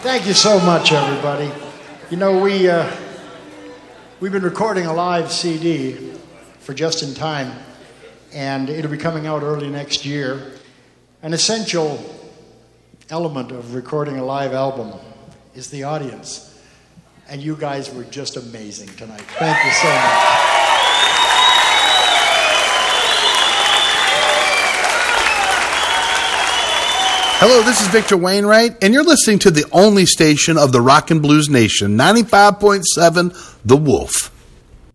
Thank you so much, everybody. You know, we've been recording a live CD for Just in Time, and it'll be coming out early next year. An essential element of recording a live album is the audience, and you guys were just amazing tonight. Thank you so much. Hello, this is Victor Wainwright, and you're listening to the only station of the Rock and Blues Nation, 95.7 The Wolf.